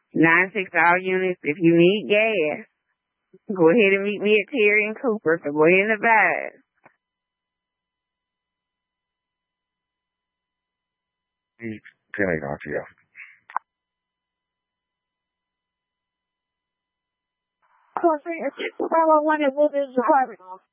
9-6 all units. If you need gas, go ahead and meet me at Terry and Cooper. So go ahead and advise. Penny talk to you. Of course, 501 at Woodridge Department.